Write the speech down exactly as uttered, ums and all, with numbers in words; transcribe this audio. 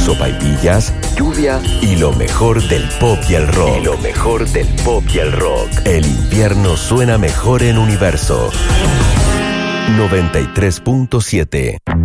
sopaipillas, lluvia y lo mejor del pop y el rock. Y lo mejor del pop y el rock. El invierno suena mejor en Universo noventa y tres punto siete.